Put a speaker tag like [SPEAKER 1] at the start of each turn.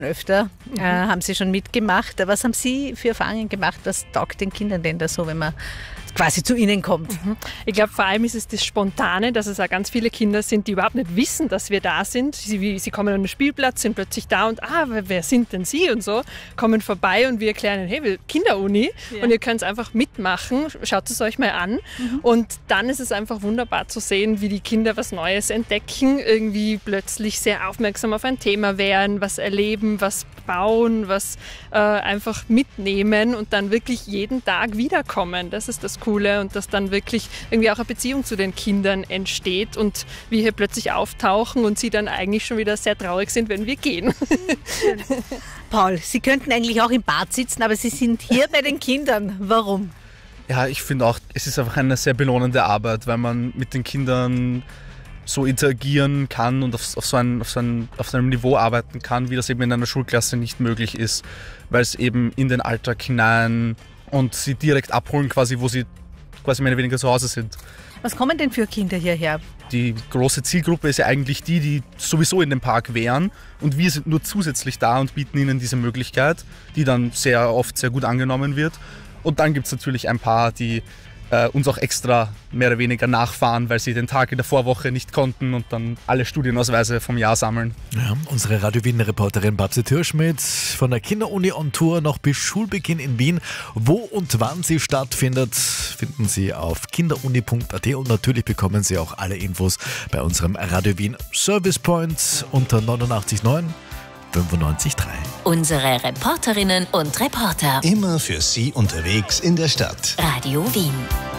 [SPEAKER 1] öfter, haben Sie schon mitgemacht. Was haben Sie für Erfahrungen gemacht? Was taugt den Kindern denn da so, wenn man quasi zu ihnen kommt?
[SPEAKER 2] Ich glaube, vor allem ist es das Spontane, dass es auch ganz viele Kinder sind, die überhaupt nicht wissen, dass wir da sind. Sie kommen an den Spielplatz, sind plötzlich da und wer sind denn Sie und so, kommen vorbei und wir erklären, hey, wir Kinderuni und ihr könnt es einfach mitmachen, schaut es euch mal an. Und dann ist es einfach wunderbar zu sehen, wie die Kinder was Neues entdecken, irgendwie plötzlich sehr aufmerksam auf ein Thema werden, was erleben, was bauen, was einfach mitnehmen und dann wirklich jeden Tag wiederkommen. Das ist das Coole und dass dann wirklich irgendwie auch eine Beziehung zu den Kindern entsteht und wir hier plötzlich auftauchen und sie dann eigentlich schon wieder sehr traurig sind, wenn wir gehen.
[SPEAKER 1] Paul, Sie könnten eigentlich auch im Bad sitzen, aber Sie sind hier bei den Kindern. Warum?
[SPEAKER 3] Ja, ich finde auch, es ist einfach eine sehr belohnende Arbeit, weil man mit den Kindern so interagieren kann und auf so einem Niveau arbeiten kann, wie das eben in einer Schulklasse nicht möglich ist, weil es eben in den Alltag hinein und sie direkt abholen, quasi, wo sie quasi mehr oder weniger zu Hause sind.
[SPEAKER 1] Was kommen denn für Kinder hierher?
[SPEAKER 3] Die große Zielgruppe ist ja eigentlich die sowieso in dem Park wären und wir sind nur zusätzlich da und bieten ihnen diese Möglichkeit, die dann sehr oft sehr gut angenommen wird. Und dann gibt es natürlich ein paar, die uns auch extra mehr oder weniger nachfahren, weil sie den Tag in der Vorwoche nicht konnten und dann alle Studienausweise vom Jahr sammeln.
[SPEAKER 4] Ja, unsere Radio Wien-Reporterin Babsi Türschmidt von der Kinderuni on Tour noch bis Schulbeginn in Wien. Wo und wann sie stattfindet, finden Sie auf kinderuni.at und natürlich bekommen Sie auch alle Infos bei unserem Radio Wien Service Point unter 89.9 95.3.
[SPEAKER 5] Unsere Reporterinnen und Reporter.
[SPEAKER 6] Immer für Sie unterwegs in der Stadt.
[SPEAKER 5] Radio Wien.